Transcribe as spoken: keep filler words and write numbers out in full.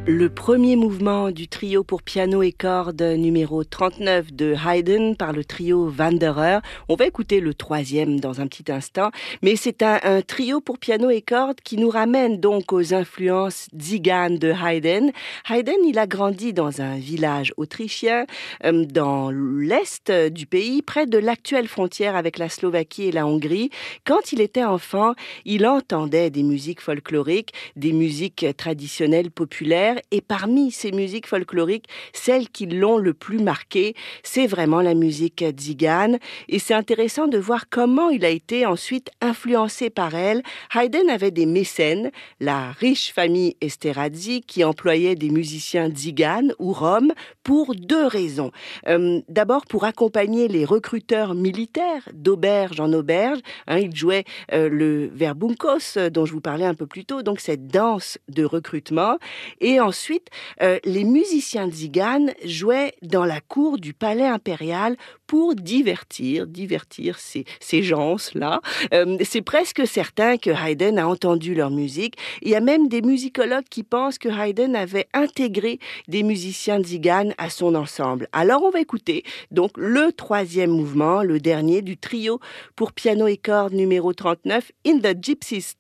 Le premier mouvement du trio pour piano et cordes numéro trente-neuf de Haydn par le trio Wanderer. On va écouter le troisième dans un petit instant, mais c'est un, un trio pour piano et cordes qui nous ramène donc aux influences tziganes de Haydn. Haydn, il a grandi dans un village autrichien euh, dans l'est du pays, près de l'actuelle frontière avec la Slovaquie et la Hongrie. Quand il était enfant, il entendait des musiques folkloriques, des musiques traditionnelles populaires. Et parmi ces musiques folkloriques, celles qui l'ont le plus marqué, c'est vraiment la musique tzigane. Et c'est intéressant de voir comment il a été ensuite influencé par elle. Haydn avait des mécènes, la riche famille Esterházy, qui employait des musiciens tziganes ou roms pour deux raisons. Euh, d'abord, pour accompagner les recruteurs militaires d'auberge en auberge. Hein, il jouait euh, le verbunkos, dont je vous parlais un peu plus tôt, donc cette danse de recrutement. Et ensuite, euh, les musiciens tziganes jouaient dans la cour du palais impérial pour divertir, divertir ces, ces gens-là. Euh, c'est presque certain que Haydn a entendu leur musique. Il y a même des musicologues qui pensent que Haydn avait intégré des musiciens tziganes à son ensemble. Alors on va écouter donc le troisième mouvement, le dernier du trio pour piano et cordes numéro trente-neuf, In the Gypsy Style.